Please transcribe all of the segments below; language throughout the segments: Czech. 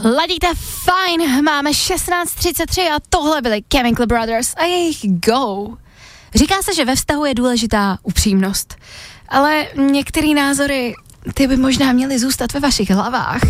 Ladíte fajn, máme 16:33 a tohle byly Chemical Brothers a jejich Go. Říká se, že ve vztahu je důležitá upřímnost, ale některé názory, ty by možná měly zůstat ve vašich hlavách.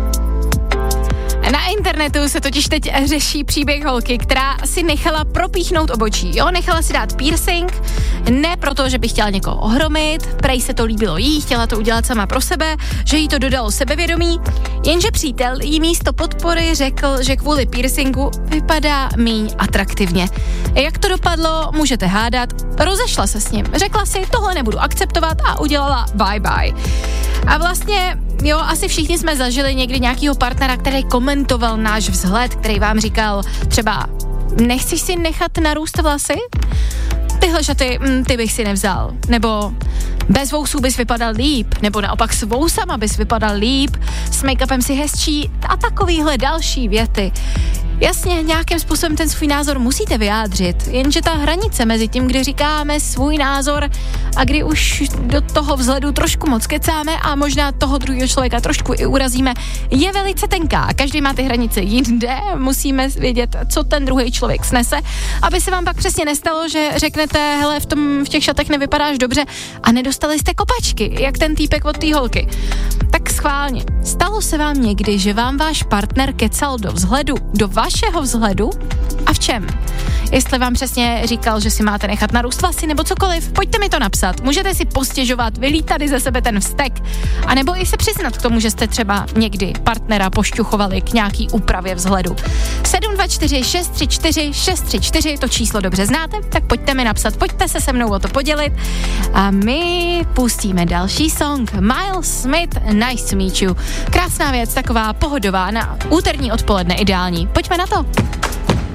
Na internetu se totiž teď řeší příběh holky, která si nechala propíchnout obočí, jo, nechala si dát piercing, ne proto, že by chtěla někoho ohromit, prej se to líbilo jí, chtěla to udělat sama pro sebe, že jí to dodalo sebevědomí, jenže přítel jí místo podpory řekl, že kvůli piercingu vypadá míň atraktivně. Jak to dopadlo, můžete hádat, rozešla se s ním, řekla si, tohle nebudu akceptovat a udělala bye bye. A vlastně, jo, asi všichni jsme zažili někdy nějakýho partnera, který komentoval náš vzhled, který vám říkal třeba, nechceš si nechat narůst vlasy? Tyhle šaty, ty bych si nevzal. Nebo bez vousů bys vypadal líp, nebo naopak s vousama bys vypadal líp, s make-upem si hezčí a takovýhle další věty. Jasně, nějakým způsobem ten svůj názor musíte vyjádřit, jenže ta hranice mezi tím, kdy říkáme svůj názor a kdy už do toho vzhledu trošku moc kecáme a možná toho druhého člověka trošku i urazíme, je velice tenká. Každý má ty hranice jinde, musíme vědět, co ten druhý člověk snese, aby se vám pak přesně nestalo, že řeknete, hele, v těch šatech nevypadáš dobře a nedostali jste kopačky, jak ten týpek od té holky. Tak schválně, stalo se vám někdy, že vám váš partner kecal do vzhledu, do vašeho vzhledu a v čem? Jestli vám přesně říkal, že si máte nechat narůst vlasy nebo cokoliv, pojďte mi to napsat. Můžete si postěžovat, vylít tady ze sebe ten vztek, anebo i se přiznat k tomu, že jste třeba někdy partnera pošťuchovali k nějaký úpravě vzhledu. 724 634 634, to číslo dobře znáte, tak pojďte mi napsat, pojďte se se mnou o to podělit a my pustíme další song. Miles Smith, Nice to meet you. Krásná věc, taková pohodová na úterní odpoledne ideální. Pojďme na to.